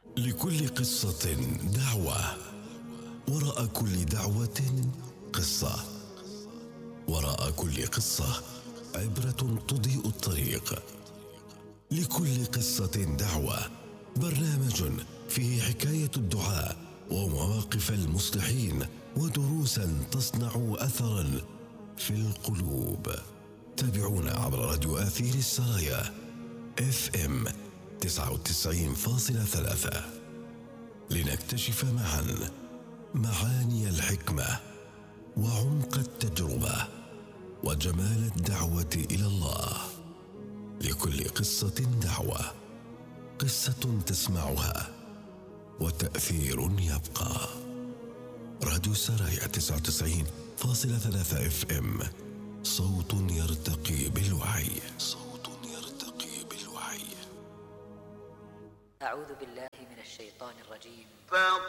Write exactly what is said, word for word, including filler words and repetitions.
لكل قصة دعوة، وراء كل دعوة قصة، وراء كل قصة عبرة تضيء الطريق. لكل قصة دعوة، برنامج فيه حكاية الدعاء ومواقف المصلحين ودروسا تصنع أثرا في القلوب. تابعونا عبر راديو آثير السرايا اف ام تسعة وتسعين فاصلة ثلاثة لنكتشف معا معاني الحكمة وعمق التجربة وجمال الدعوة إلى الله. لكل قصة دعوة، قصة تسمعها وتأثير يبقى. راديو السرايا تسعة وتسعين فاصلة ثلاثة اف ام، صوت يرتقي بالوعي. صوت يرتقي بالوعي. أعوذ بالله من الشيطان الرجيم.